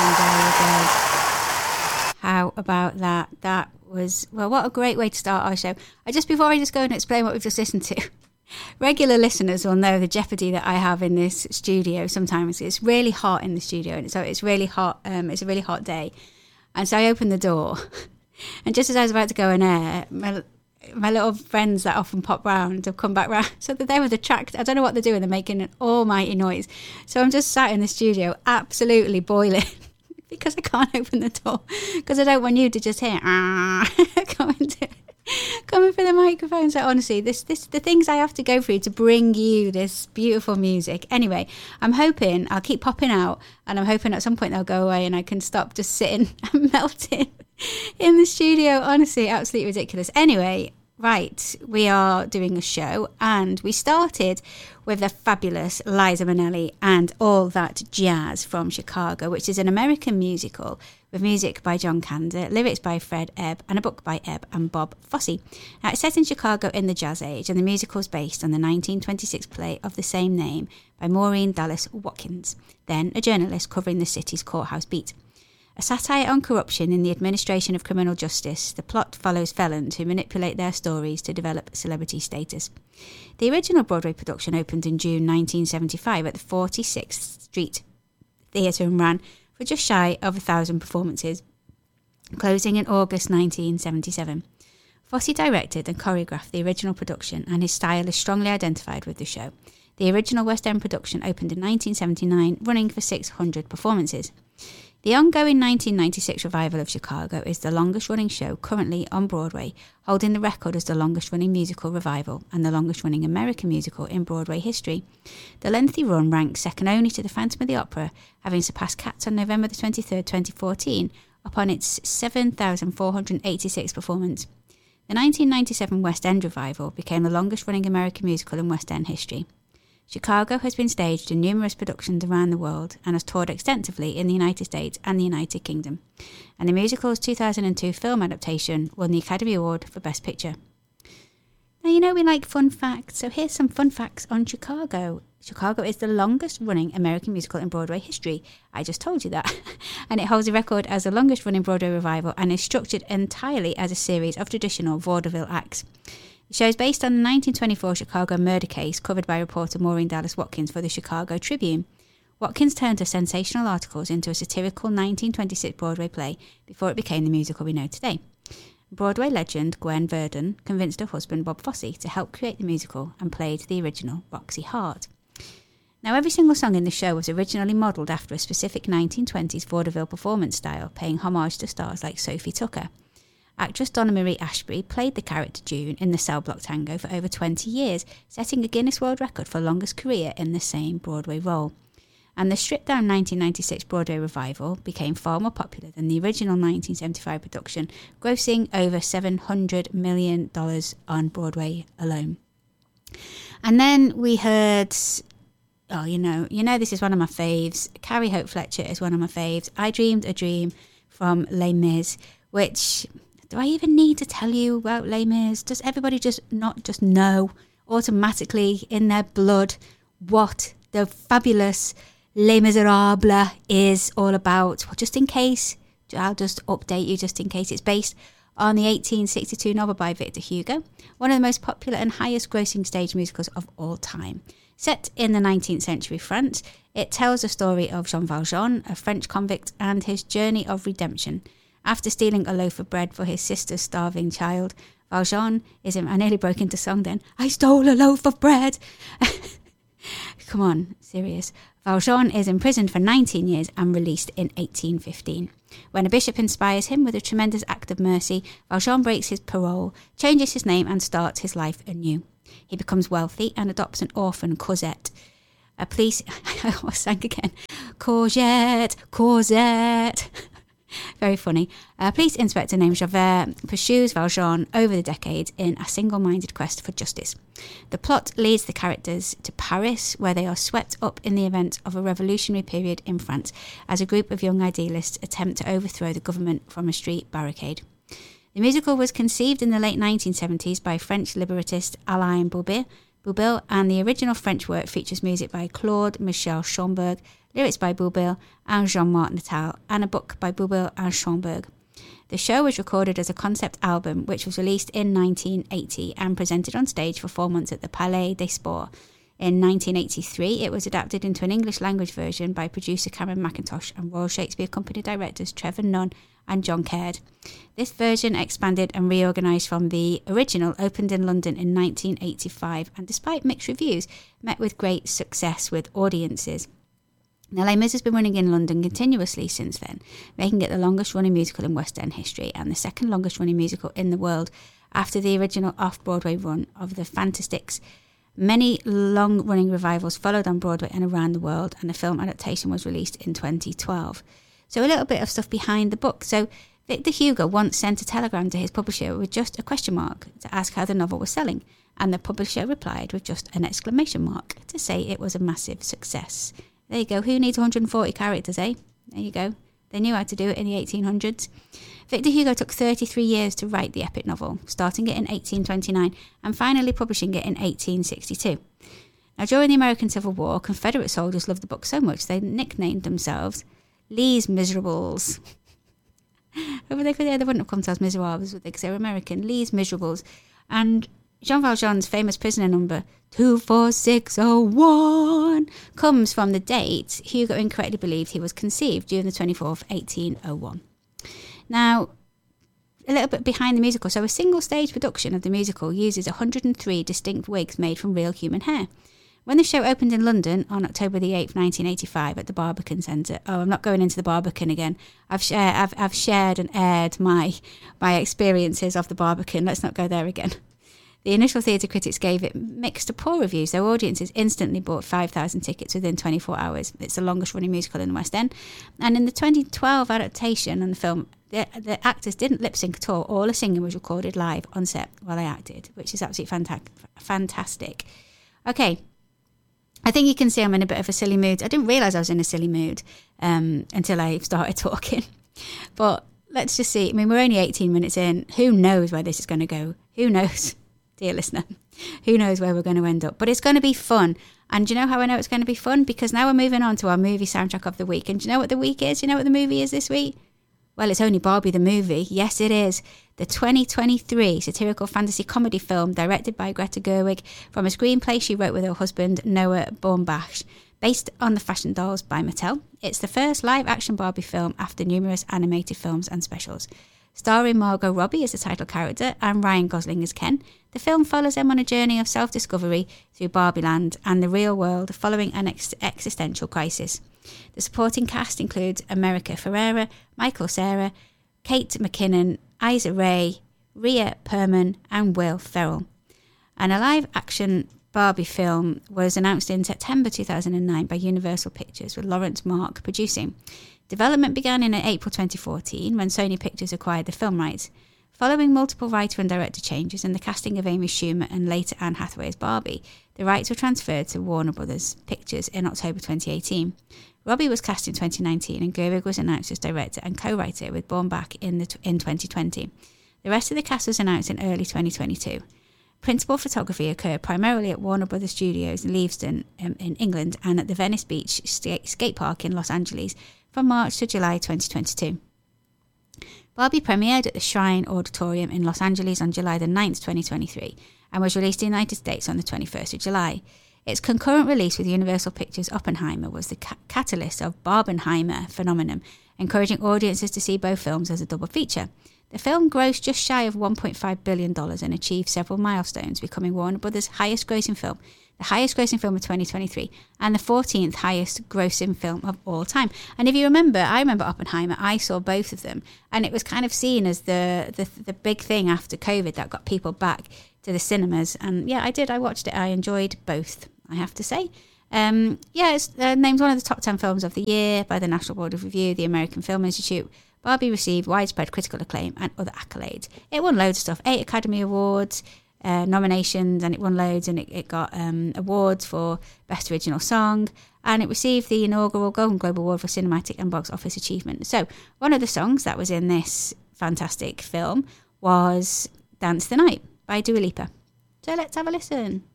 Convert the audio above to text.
And there you go. How about that? That was, well, what a great way to start our show. Before I just go and explain what we've just listened to, regular listeners will know the jeopardy that I have in this studio sometimes. It's really hot in the studio, and so it's really hot. It's a really hot day. And so I opened the door, and just as I was about to go on air, my little friends that often pop round have come back round. So they're there with the tractor. I don't know what they're doing. They're making an almighty noise. So I'm just sat in the studio, absolutely boiling, because I can't open the door. Because I don't want you to just hear coming through the microphone. So honestly, the things I have to go through to bring you this beautiful music. Anyway, I'm hoping I'll keep popping out, and I'm hoping at some point they'll go away and I can stop just sitting and melting in the studio. Honestly, absolutely ridiculous. Anyway, right, we are doing a show, and we started with the fabulous Liza Minnelli and All That Jazz from Chicago, which is an American musical with music by John Kander, lyrics by Fred Ebb, and a book by Ebb and Bob Fosse. Now, it's set in Chicago in the Jazz Age, and the musical is based on the 1926 play of the same name by Maureen Dallas Watkins, then a journalist covering the city's courthouse beat. A satire on corruption in the administration of criminal justice, the plot follows felons who manipulate their stories to develop celebrity status. The original Broadway production opened in June 1975 at the 46th Street Theatre and ran for just shy of 1,000 performances, closing in August 1977. Fosse directed and choreographed the original production, and his style is strongly identified with the show. The original West End production opened in 1979, running for 600 performances. The ongoing 1996 revival of Chicago is the longest-running show currently on Broadway, holding the record as the longest-running musical revival and the longest-running American musical in Broadway history. The lengthy run ranks second only to The Phantom of the Opera, having surpassed Cats on November 23, 2014, upon its 7,486 performance. The 1997 West End revival became the longest-running American musical in West End history. Chicago has been staged in numerous productions around the world and has toured extensively in the United States and the United Kingdom. And the musical's 2002 film adaptation won the Academy Award for Best Picture. Now, you know we like fun facts, so here's some fun facts on Chicago. Chicago is the longest-running American musical in Broadway history. I just told you that. And it holds a record as the longest-running Broadway revival and is structured entirely as a series of traditional vaudeville acts. The show is based on the 1924 Chicago murder case covered by reporter Maureen Dallas Watkins for the Chicago Tribune. Watkins turned her sensational articles into a satirical 1926 Broadway play before it became the musical we know today. Broadway legend Gwen Verdon convinced her husband Bob Fosse to help create the musical and played the original Roxy Hart. Now, every single song in the show was originally modelled after a specific 1920s vaudeville performance style, paying homage to stars like Sophie Tucker. Actress Donna Marie Ashby played the character June in the Cell Block Tango for over 20 years, setting a Guinness World Record for longest career in the same Broadway role. And the stripped-down 1996 Broadway revival became far more popular than the original 1975 production, grossing over $700 million on Broadway alone. And then we heard, oh, you know, this is one of my faves. Carrie Hope Fletcher is one of my faves. I Dreamed a Dream from Les Mis, which... do I even need to tell you about Les Mis? Does everybody just not just know automatically in their blood what the fabulous Les Miserables is all about? Well, just in case, I'll just update you just in case. It's based on the 1862 novel by Victor Hugo, one of the most popular and highest grossing stage musicals of all time. Set in the 19th century France, it tells the story of Jean Valjean, a French convict, and his journey of redemption. After stealing a loaf of bread for his sister's starving child, Valjean is... I nearly broke into song then. I stole a loaf of bread. Come on, serious. Valjean is imprisoned for 19 years and released in 1815. When a bishop inspires him with a tremendous act of mercy, Valjean breaks his parole, changes his name and starts his life anew. He becomes wealthy and adopts an orphan, Cosette. A police... I almost sang again. Cosette. Very funny. A police inspector named Javert pursues Valjean over the decades in a single-minded quest for justice. The plot leads the characters to Paris, where they are swept up in the events of a revolutionary period in France as a group of young idealists attempt to overthrow the government from a street barricade. The musical was conceived in the late 1970s by French librettist Alain Boublil, and the original French work features music by Claude Michel Schomburg, lyrics by Boublil and Jean-Marc Natal, and a book by Boublil and Schoenberg. The show was recorded as a concept album, which was released in 1980 and presented on stage for 4 months at the Palais des Sports. In 1983, it was adapted into an English-language version by producer Cameron Mackintosh and Royal Shakespeare Company directors Trevor Nunn and John Caird. This version expanded and reorganised from the original, opened in London in 1985, and despite mixed reviews, met with great success with audiences. Now, Les Mis has been running in London continuously since then, making it the longest-running musical in West End history and the second longest-running musical in the world after the original off-Broadway run of The Fantastics. Many long-running revivals followed on Broadway and around the world, and the film adaptation was released in 2012. So a little bit of stuff behind the book. So Victor Hugo once sent a telegram to his publisher with just a question mark to ask how the novel was selling, and the publisher replied with just an exclamation mark to say it was a massive success. There you go. Who needs 140 characters, eh? There you go. They knew how to do it in the 1800s. Victor Hugo took 33 years to write the epic novel, starting it in 1829 and finally publishing it in 1862. Now, during the American Civil War, Confederate soldiers loved the book so much they nicknamed themselves Les Miserables. They wouldn't have come to us Miserables, would they? Because they were American. Les Miserables. And Jean Valjean's famous prisoner number 24601 comes from the date Hugo incorrectly believed he was conceived, June the 24th, 1801. Now, a little bit behind the musical. So a single stage production of the musical uses 103 distinct wigs made from real human hair. When the show opened in London on October the 8th, 1985 at the Barbican Centre, I'm not going into the Barbican again. I've shared and aired my experiences of the Barbican. Let's not go there again. The initial theatre critics gave it mixed to poor reviews, though audiences instantly bought 5,000 tickets within 24 hours. It's the longest running musical in the West End. And in the 2012 adaptation on the film, the actors didn't lip sync at all. All the singing was recorded live on set while they acted, which is absolutely fantastic. Okay, I think you can see I'm in a bit of a silly mood. I didn't realise I was in a silly mood until I started talking. But let's just see. I mean, we're only 18 minutes in. Who knows where this is going to go? Who knows? Dear listener, who knows where we're going to end up? But it's going to be fun. And do you know how I know it's going to be fun? Because now we're moving on to our movie soundtrack of the week. And do you know what the week is? Do you know what the movie is this week? Well, it's only Barbie the movie. Yes, it is. The 2023 satirical fantasy comedy film directed by Greta Gerwig from a screenplay she wrote with her husband, Noah Baumbach, based on the fashion dolls by Mattel. It's the first live-action Barbie film after numerous animated films and specials. Starring Margot Robbie as the title character and Ryan Gosling as Ken, the film follows them on a journey of self-discovery through Barbieland and the real world following an existential crisis. The supporting cast includes America Ferrera, Michael Cera, Kate McKinnon, Issa Rae, Rhea Perlman and Will Ferrell. And a live-action Barbie film was announced in September 2009 by Universal Pictures, with Lawrence Mark producing. Development began in April 2014 when Sony Pictures acquired the film rights. Following multiple writer and director changes and the casting of Amy Schumer and later Anne Hathaway as Barbie, the rights were transferred to Warner Brothers Pictures in October 2018. Robbie was cast in 2019 and Gerwig was announced as director and co-writer with Baumbach in 2020. The rest of the cast was announced in early 2022. Principal photography occurred primarily at Warner Brothers Studios in Leavesden in England and at the Venice Beach skate park in Los Angeles from March to July 2022. Barbie premiered at the Shrine Auditorium in Los Angeles on July the 9th, 2023 and was released in the United States on the 21st of July. Its concurrent release with Universal Pictures' Oppenheimer was the catalyst of Barbenheimer phenomenon, encouraging audiences to see both films as a double feature. The film grossed just shy of $1.5 billion and achieved several milestones, becoming Warner Brothers' highest-grossing film, the highest-grossing film of 2023, and the 14th highest-grossing film of all time. And if you remember, I remember Oppenheimer. I saw both of them, and it was kind of seen as the big thing after COVID that got people back to the cinemas. And yeah, I did. I watched it. I enjoyed both, I have to say. It's named one of the top 10 films of the year by the National Board of Review, the American Film Institute. Barbie received widespread critical acclaim and other accolades. It won loads of stuff, 8 Academy Awards, nominations, and it won loads, and it got awards for Best Original Song, and it received the inaugural Golden Globe Award for Cinematic and Box Office Achievement. So one of the songs that was in this fantastic film was Dance the Night by Dua Lipa. So let's have a listen.